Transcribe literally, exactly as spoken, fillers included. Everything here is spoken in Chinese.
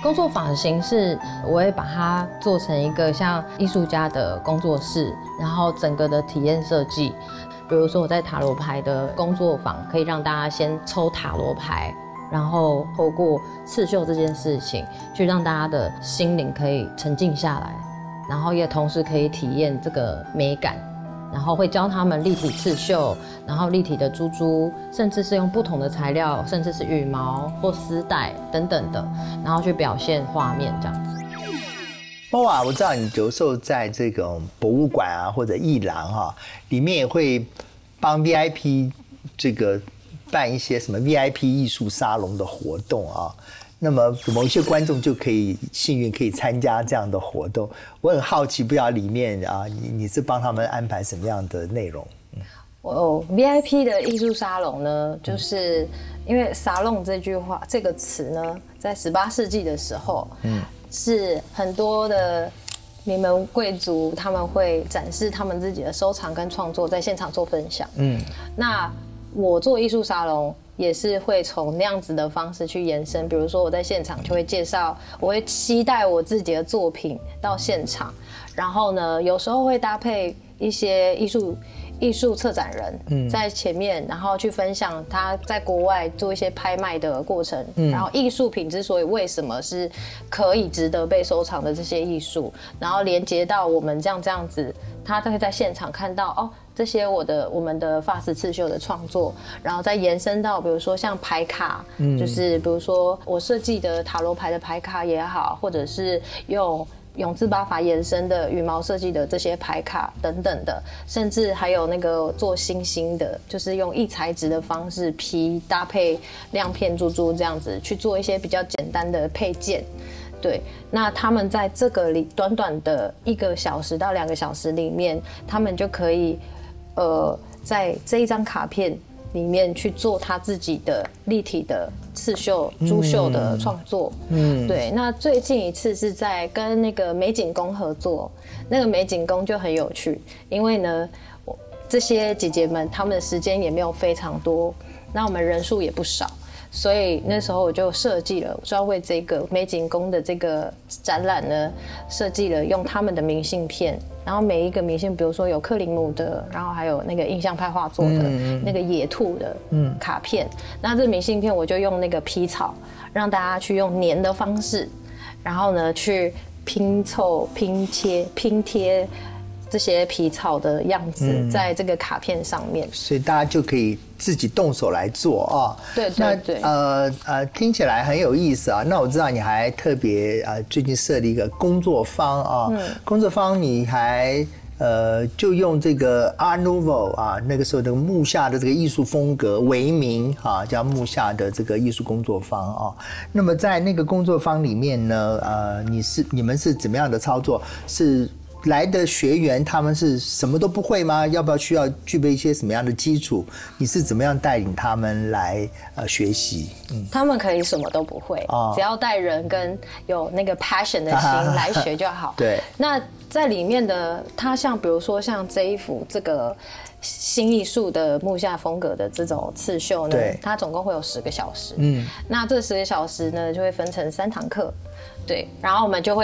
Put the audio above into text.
工作坊的形式，我会把它做成一个像艺术家的工作室，然后整个的体验设计。比如说我在塔罗牌的工作坊，可以让大家先抽塔罗牌，然后透过刺绣这件事情，去让大家的心灵可以沉静下来，然后也同时可以体验这个美感。然后会教他们立体刺绣，然后立体的珠珠，甚至是用不同的材料，甚至是羽毛或丝带等等的，然后去表现画面这样子。 猫啊，我知道你有时候在这种博物馆啊或者艺廊哈，里面也会帮 V I P 这个办一些什么 V I P 艺术沙龙的活动啊。那么某一些观众就可以幸运可以参加这样的活动，我很好奇，不知道里面啊，你你是帮他们安排什么样的内容？ 哦 ，V I P 的艺术沙龙呢，就是因为沙龙这句话这个词呢，在十八世纪的时候，嗯，是很多的名门贵族他们会展示他们自己的收藏跟创作，在现场做分享。嗯，那我做艺术沙龙也是会从那样子的方式去延伸，比如说我在现场就会介绍，我会期待我自己的作品到现场，然后呢，有时候会搭配一些艺术艺术策展人在前面，然后去分享他在国外做一些拍卖的过程，嗯、然后艺术品之所以为什么是可以值得被收藏的这些艺术，然后连接到我们这样这样子，他会在现场看到哦。这些我的我们的发丝刺绣的创作，然后再延伸到比如说像牌卡，嗯，就是比如说我设计的塔罗牌的牌卡也好，或者是用永字八法延伸的羽毛设计的这些牌卡等等的，甚至还有那个做星星的，就是用异材质的方式皮搭配亮片珠珠这样子去做一些比较简单的配件。对，那他们在这个里短短的一个小时到两个小时里面，他们就可以。呃，在这一张卡片里面去做他自己的立体的刺绣、珠绣的创作。嗯，对。那最近一次是在跟那个美景宫合作，那个美景宫就很有趣，因为呢，这些姐姐们她们的时间也没有非常多，那我们人数也不少。所以那时候我就设计了，专为这个美景宫的这个展览呢，设计了用他们的明信片，然后每一个明信，比如说有克林姆的，然后还有那个印象派画作的、嗯、那个野兔的卡片，嗯、那这明信片我就用那个皮草，让大家去用粘的方式，然后呢去拼凑、拼切、拼贴。这些皮草的样子在这个卡片上面，嗯、 所以大家就可以自己动手来做啊。 对对对。 那呃呃，听起来很有意思啊。那我知道你还特别呃最近设立一个工作坊啊，嗯、工作坊你还呃就用这个 Art Nouveau 啊，那个时候的木下的这个艺术风格为名啊，叫木下的这个艺术工作坊啊。那么在那个工作坊里面呢，呃，你是你们是怎么样的操作？是来的学员他们是什么都不会吗？要不要需要具备一些什么样的基础？你是怎么样带领他们来呃学习？ 嗯，他们可以什么都不会，哦、只要带人跟有那个 passion 的心来学就好。 对， 那在里面的他像比如说像这一幅这个新艺术的木下风格的这种刺绣呢，它总共会有十个小时。嗯，那这十个小时呢就会分成三堂课，对，然后我们就会。